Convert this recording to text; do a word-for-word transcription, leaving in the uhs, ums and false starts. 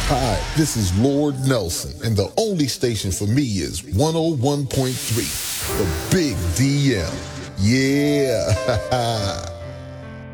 Hi, this is Lord Nelson, and the only station for me is one oh one point three, the Big D M. Yeah.